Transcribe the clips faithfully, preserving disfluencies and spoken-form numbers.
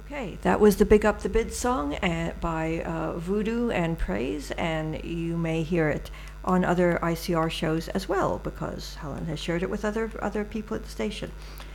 Okay, that was the Big Up the Bid song uh, by uh, Voodoo and Praise, and you may hear it on other I C R shows as well, because Helen has shared it with other other people at the station.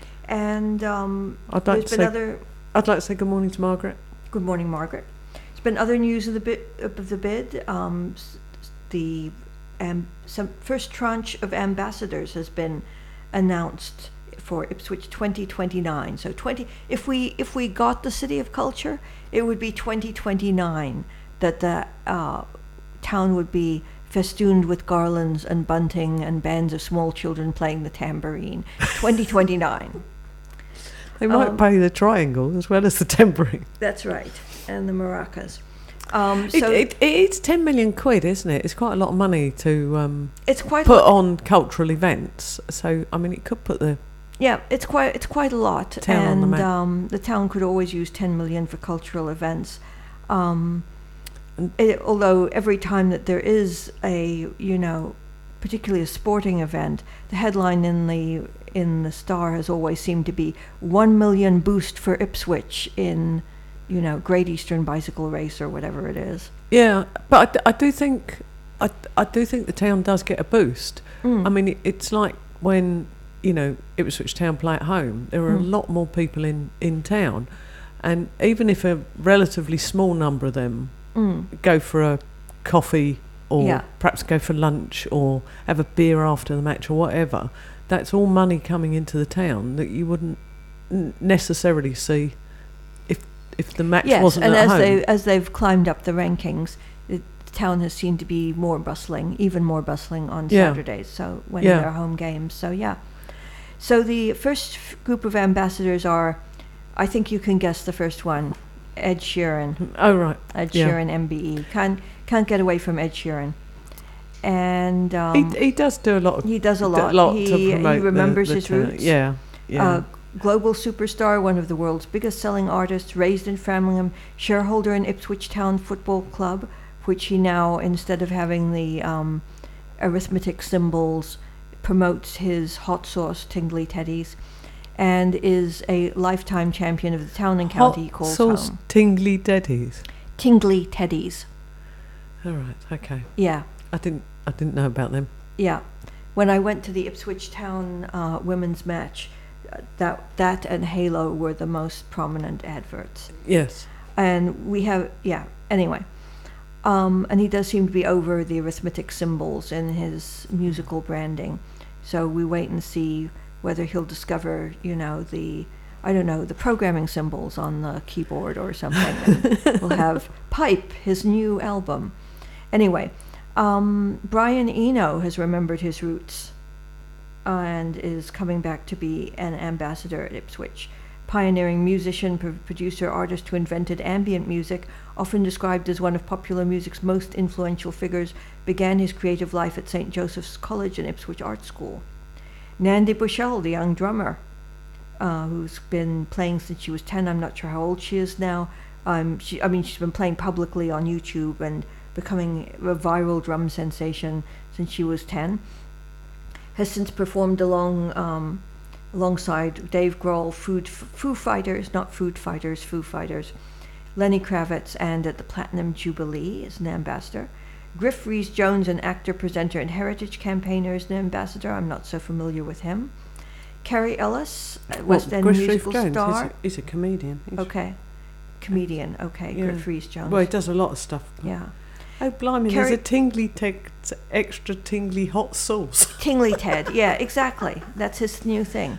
And um, I'd like there's to been say, other... I'd like to say good morning to Margaret. Good morning, Margaret. There's been other news of the bid. Of the bid. Um, s- the um, some first tranche of ambassadors has been announced for Ipswich twenty twenty-nine. So twenty. If we if we got the City of Culture, it would be twenty twenty-nine that the uh, town would be festooned with garlands and bunting and bands of small children playing the tambourine. twenty twenty-nine. They might Um, pay the triangle as well as the tambourine. That's right, and the maracas. Um, It, so it, it's ten million quid, isn't it? It's quite a lot of money to um, it's quite put a lot, on cultural events. So, I mean, it could put the... yeah, it's quite it's quite a lot, Town on and the map. um, the town could always use ten million for cultural events. Um, it, although every time that there is a you know, particularly a sporting event, the headline in the in the Star has always seemed to be one million boost for Ipswich in, you know, Great Eastern Bicycle Race or whatever it is. Yeah, but I, d- I do think I, I do think the town does get a boost. Mm. I mean, it, it's like when, you know, Ipswich Town play at home, there are a Mm. lot more people in, in town. And even if a relatively small number of them Mm. go for a coffee or Yeah. perhaps go for lunch or have a beer after the match or whatever, that's all money coming into the town that you wouldn't n- necessarily see if if the match Yes, wasn't and at as home. they as they've climbed up the rankings, the town has seemed to be more bustling, even more bustling on Yeah. Saturdays. So when Yeah. there are home games, so yeah. So the first f- group of ambassadors are, I think you can guess the first one, Ed Sheeran. Oh, right. Ed Yeah. Sheeran, M B E. Can't can't get away from Ed Sheeran, and um, he, he does do a lot of he does a d- lot. lot he to he promote the- remembers the his town. roots. Yeah, yeah. Uh, global superstar, one of the world's biggest selling artists, raised in Framlingham, shareholder in Ipswich Town Football Club, which he now, instead of having the um, arithmetic symbols, promotes his hot sauce tingly teddies, and is a lifetime champion of the town and county he Hot calls sauce home. tingly daddies. Tingly teddies. All right, okay. Yeah, I didn't I didn't know about them. yeah. When I went to the Ipswich Town uh, women's match, uh, that that and Halo were the most prominent adverts. Yes. And we have, yeah, anyway. Um, and he does seem to be over the arithmetic symbols in his musical branding. So we wait and see whether he'll discover, you know, the, I don't know, the programming symbols on the keyboard or something. And we'll have Pipe, his new album. Anyway, um, Brian Eno has remembered his roots and is coming back to be an ambassador at Ipswich. Pioneering musician, pro- producer, artist who invented ambient music, often described as one of popular music's most influential figures, began his creative life at Saint Joseph's College and Ipswich Art School. Nandi Bushell, the young drummer, uh, who's been playing since she was ten. I'm not sure how old she is now. Um, she, I mean, she's been playing publicly on YouTube and becoming a viral drum sensation since she was ten. Has since performed along um, alongside Dave Grohl, Food, Foo Fighters, not Food Fighters, Foo Fighters, Lenny Kravitz, and at the Platinum Jubilee as an ambassador. Griff Rhys-Jones, an actor, presenter, and heritage campaigner, is an ambassador. I'm not so familiar with him. Carrie Ellis, uh, West End Griff musical Rhys-Jones, star. He's a, he's a comedian. He's, Okay. Comedian, okay, Yeah. Griff Rhys-Jones. Well, he does a lot of stuff. Yeah. Oh, blimey, Carrie- there's a tingly, teg- extra tingly hot sauce. Tingly Ted, yeah, exactly. That's his new thing.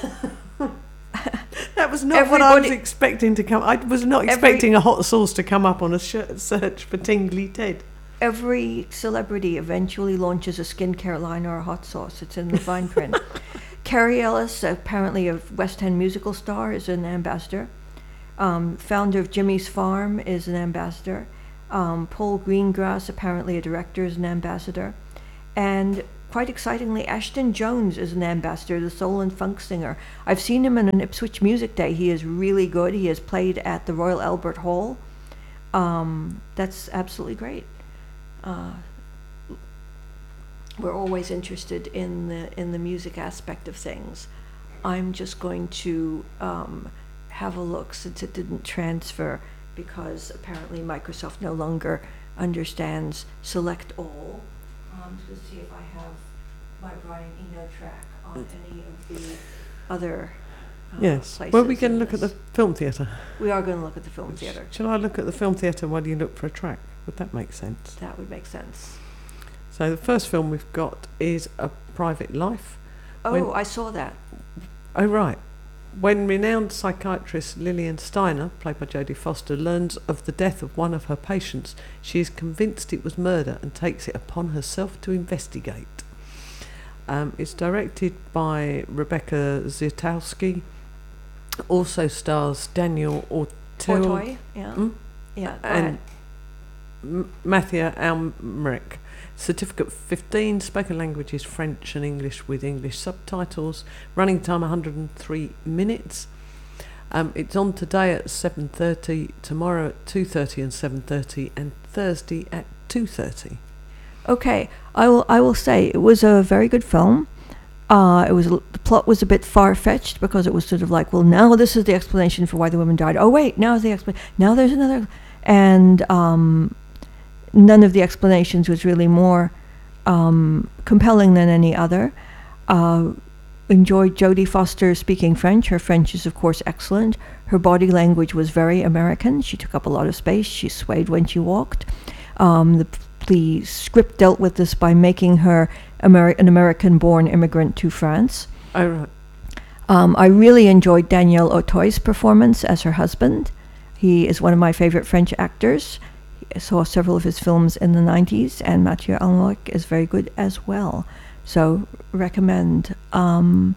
That was not what I was Everybody- expecting to come. I was not Every- expecting a hot sauce to come up on a sh- search for tingly Ted. Every celebrity eventually launches a skincare line or a hot sauce. It's in the fine print. Carrie Ellis, apparently a West End musical star, is an ambassador. Um, founder of Jimmy's Farm is an ambassador. Um, Paul Greengrass, apparently a director, is an ambassador. And quite excitingly, Ashton Jones is an ambassador, the soul and funk singer. I've seen him in an Ipswich Music Day. He is really good. He has played at the Royal Albert Hall. Um, that's absolutely great. Uh, we're always interested in the in the music aspect of things. I'm just going to um, have a look since it didn't transfer because apparently Microsoft no longer understands select all. Um, to see if I have my Brian Eno track on any of the other uh, Yes. places. Well, we can in look at the this. film theatre. We are going to look at the film theatre. Shall I look at the film theatre while you look for a track? Would that make sense? That would make sense. So the first film we've got is A Private Life. Oh, When- I saw that. Oh, right. When renowned psychiatrist Lillian Steiner, played by Jodie Foster, learns of the death of one of her patients, she is convinced it was murder and takes it upon herself to investigate. Um, it's directed by Rebecca Ziertowski. Also stars Daniel Ortiz Ortoy, yeah. Mm? Yeah, go and ahead. M- Matthew Almeric. Certificate fifteen, spoken languages French and English with English subtitles. Running time one hundred three minutes. Um, it's on today at seven thirty, tomorrow at two thirty and seven thirty, and Thursday at two thirty. Okay, I will. I will say it was a very good film. Uh, it was the plot was a bit far fetched because it was sort of like, well, now this is the explanation for why the woman died. Oh wait, now the explanation. Now there's another, and um, none of the explanations was really more um, compelling than any other. Uh, enjoyed Jodie Foster speaking French. Her French is, of course, excellent. Her body language was very American. She took up a lot of space. She swayed when she walked. Um, the, the script dealt with this by making her Ameri- an American-born immigrant to France. Oh, right. Um, I really enjoyed Daniel Auteuil's performance as her husband. He is one of my favorite French actors. I saw several of his films in the nineties, and Mathieu Amalric is very good as well. So recommend, um,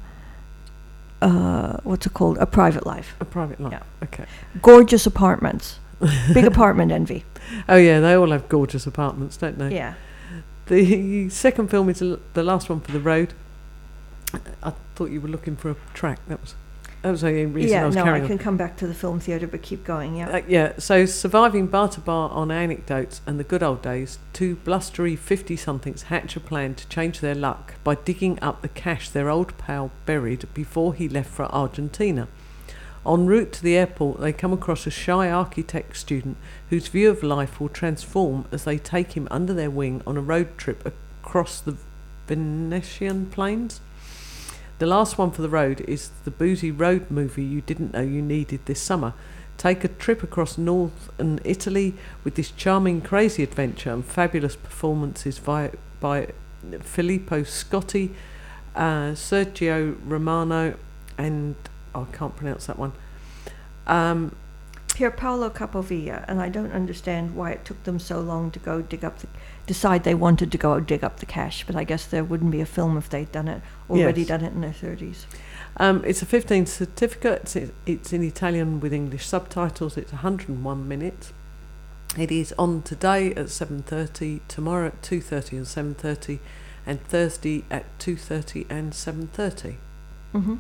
uh, what's it called? A Private Life. A Private Life. Yeah. Okay. Gorgeous apartments. Big apartment envy. Oh, yeah, they all have gorgeous apartments, don't they? Yeah. The second film is l- the last one for the road. I thought you were looking for a track. That was that was the only reason I Yeah, was no, I carrying can on. come back to the film theatre, but keep going, yeah. Uh, yeah, so surviving bar to bar on anecdotes and the good old days, two blustery fifty-somethings hatch a plan to change their luck by digging up the cash their old pal buried before he left for Argentina. En route to the airport, they come across a shy architect student whose view of life will transform as they take him under their wing on a road trip across the Venetian plains. The last one for the road is the boozy road movie you didn't know you needed this summer. Take a trip across northern Italy with this charming crazy adventure and fabulous performances by, by Filippo Scotti, uh, Sergio Romano, and oh, I can't pronounce that one. Um, Pier Paolo Capovilla, and I don't understand why it took them so long to go dig up the, decide they wanted to go dig up the cash, but I guess there wouldn't be a film if they'd done it, already Yes. done it in their thirties. um, it's a fifteen certificate. It's, it's in Italian with English subtitles. It's one hundred one minutes. It is on today at seven thirty, tomorrow at two thirty and seven thirty, and Thursday at two thirty and seven thirty. Mm-hmm.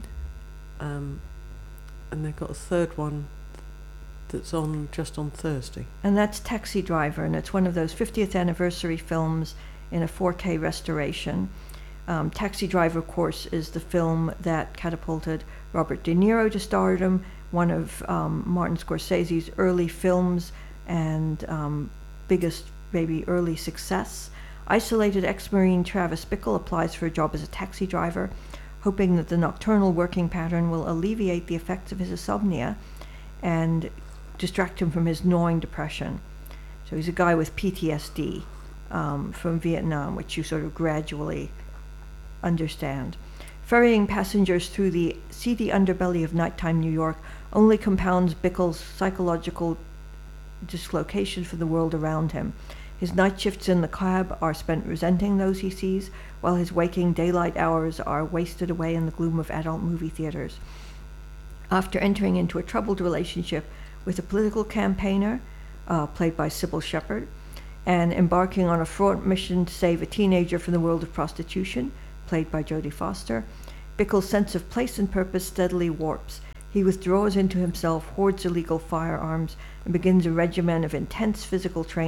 Um, and they've got a third one that's on just on Thursday. And that's Taxi Driver, and it's one of those fiftieth anniversary films in a four K restoration. Um, Taxi Driver, of course, is the film that catapulted Robert De Niro to stardom, one of um, Martin Scorsese's early films and um, biggest, maybe, early success. Isolated ex-Marine Travis Bickle applies for a job as a taxi driver, hoping that the nocturnal working pattern will alleviate the effects of his insomnia and distract him from his gnawing depression. So he's a guy with P T S D um, from Vietnam, which you sort of gradually understand. Ferrying passengers through the seedy underbelly of nighttime New York only compounds Bickle's psychological dislocation from the world around him. His night shifts in the cab are spent resenting those he sees, while his waking daylight hours are wasted away in the gloom of adult movie theaters. After entering into a troubled relationship with a political campaigner, uh, played by Sybil Shepherd, and embarking on a fraught mission to save a teenager from the world of prostitution, played by Jodie Foster, Bickle's sense of place and purpose steadily warps. He withdraws into himself, hoards illegal firearms, and begins a regimen of intense physical training